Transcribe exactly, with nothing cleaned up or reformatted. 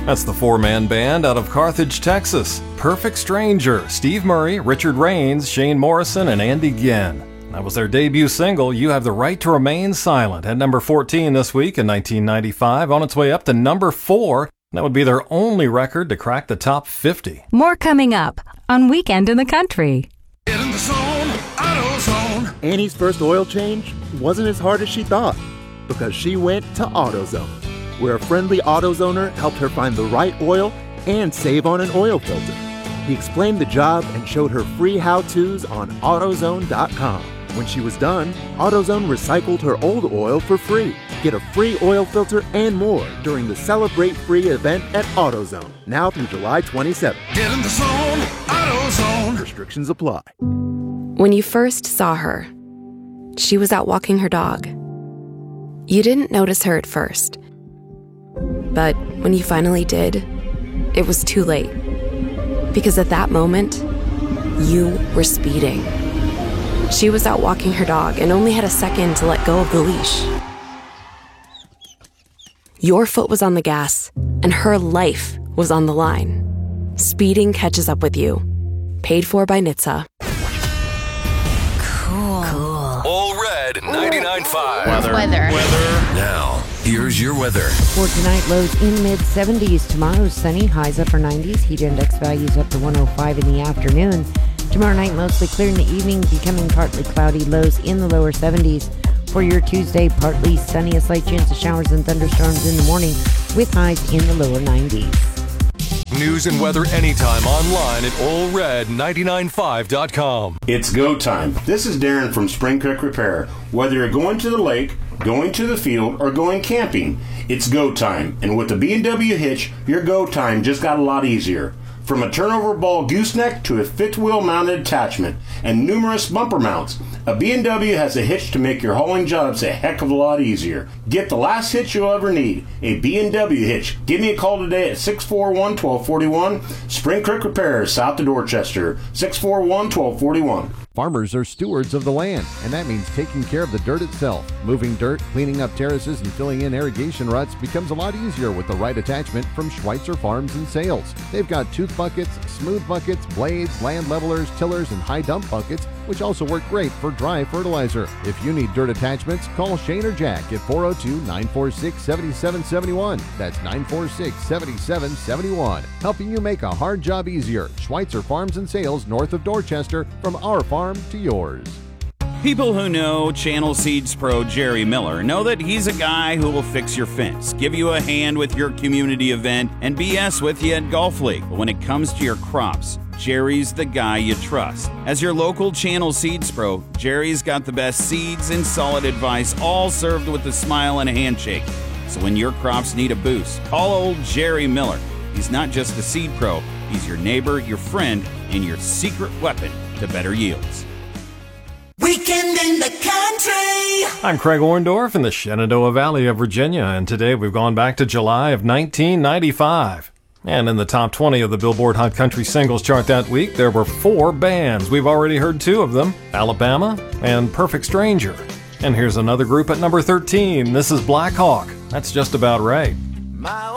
That's the four-man band out of Carthage, Texas. Perfect Stranger, Steve Murray, Richard Raines, Shane Morrison, and Andy Ginn. That was their debut single, You Have the Right to Remain Silent, at number fourteen this week in nineteen ninety-five, on its way up to number four. That would be their only record to crack the top fifty. More coming up on Weekend in the Country. Get in the zone, AutoZone. Annie's first oil change wasn't as hard as she thought because she went to AutoZone, where a friendly AutoZoner helped her find the right oil and save on an oil filter. He explained the job and showed her free how-tos on AutoZone dot com. When she was done, AutoZone recycled her old oil for free. Get a free oil filter and more during the Celebrate Free event at AutoZone, now through July twenty-seventh. Get in the zone, AutoZone. Restrictions apply. When you first saw her, she was out walking her dog. You didn't notice her at first. But when you finally did, it was too late. Because at that moment, you were speeding. She was out walking her dog and only had a second to let go of the leash. Your foot was on the gas, and her life was on the line. Speeding catches up with you. Paid for by N H T S A. Cool. Cool. All Red ninety-nine point five. Weather. Weather. Weather. Now, here's your weather. For tonight, lows in mid-seventies. Tomorrow, sunny, highs upper nineties. Heat index values up to one oh five in the afternoon. Tomorrow night, mostly clear in the evening, becoming partly cloudy, lows in the lower seventies. For your Tuesday, partly sunny, a slight chance of showers and thunderstorms in the morning, with highs in the lower nineties. News and weather anytime online at all red nine nine five dot com. It's go time. This is Darren from Spring Creek Repair. Whether you're going to the lake, going to the field, or going camping, it's go time. And with the B and W hitch, your go time just got a lot easier. From a turnover ball gooseneck to a fifth wheel mounted attachment and numerous bumper mounts, a B and W has a hitch to make your hauling jobs a heck of a lot easier. Get the last hitch you'll ever need, a B and W hitch. Give me a call today at six four one, one two four one. Spring Creek Repair, south of Dorchester, six four one, one two four one. Farmers are stewards of the land, and that means taking care of the dirt itself. Moving dirt, cleaning up terraces, and filling in irrigation ruts becomes a lot easier with the right attachment from Schweitzer Farms and Sales. They've got tooth buckets, smooth buckets, blades, land levelers, tillers, and high dump buckets, which also work great for dry fertilizer. If you need dirt attachments, call Shane or Jack at four oh two, nine four six, seven seven seven one. That's nine four six, seven seven seven one. Helping you make a hard job easier. Schweitzer Farms and Sales, north of Dorchester, from our farm to yours. People who know Channel Seeds Pro Jerry Miller know that he's a guy who will fix your fence, give you a hand with your community event, and B S with you at Golf League. But when it comes to your crops, Jerry's the guy you trust. As your local Channel Seeds Pro, Jerry's got the best seeds and solid advice, all served with a smile and a handshake. So when your crops need a boost, call old Jerry Miller. He's not just a seed pro, he's your neighbor, your friend, and your secret weapon to better yields. Weekend in the Country. I'm Craig Orndorff in the Shenandoah Valley of Virginia, and today we've gone back to July of nineteen ninety-five. And in the top twenty of the Billboard Hot Country Singles chart that week, there were four bands. We've already heard two of them, Alabama and Perfect Stranger. And here's another group at number thirteen. This is Black Hawk. That's just about right. My